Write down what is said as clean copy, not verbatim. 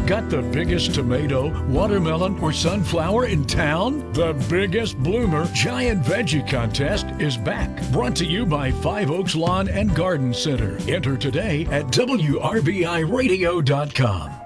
Got the biggest tomato, watermelon, or sunflower in town? The Biggest Bloomer Giant Veggie Contest is back. Brought to you by Five Oaks Lawn and Garden Center. Enter today at WRBIRadio.com.